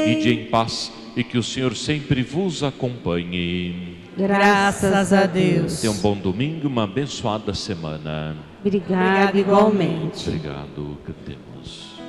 Ide em paz e que o Senhor sempre vos acompanhe. Graças a Deus. Tenha um bom domingo, uma abençoada semana. Obrigada igualmente. Obrigado, cantemos.